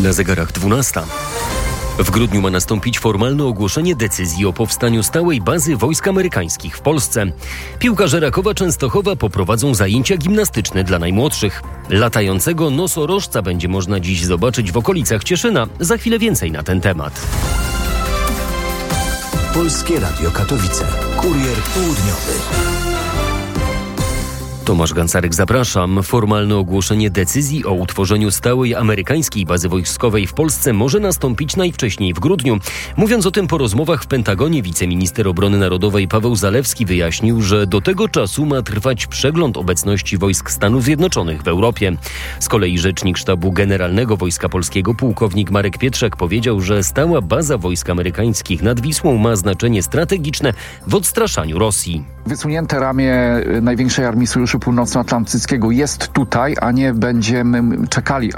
Na zegarach 12. W grudniu ma nastąpić formalne ogłoszenie decyzji o powstaniu stałej bazy wojsk amerykańskich w Polsce. Piłkarze Rakowa Częstochowa poprowadzą zajęcia gimnastyczne dla najmłodszych. Latającego nosorożca będzie można dziś zobaczyć w okolicach Cieszyna. Za chwilę więcej na ten temat. Polskie Radio Katowice. Kurier południowy. Tomasz Gancarek, zapraszam. Formalne ogłoszenie decyzji o utworzeniu stałej amerykańskiej bazy wojskowej w Polsce może nastąpić najwcześniej w grudniu. Mówiąc o tym po rozmowach w Pentagonie, wiceminister obrony narodowej Paweł Zalewski wyjaśnił, że do tego czasu ma trwać przegląd obecności wojsk Stanów Zjednoczonych w Europie. Z kolei rzecznik Sztabu Generalnego Wojska Polskiego pułkownik Marek Pietrzak powiedział, że stała baza wojsk amerykańskich nad Wisłą ma znaczenie strategiczne w odstraszaniu Rosji. Wysunięte ramię największej armii Sojuszu Północnoatlantyckiego jest tutaj, a nie będziemy czekali,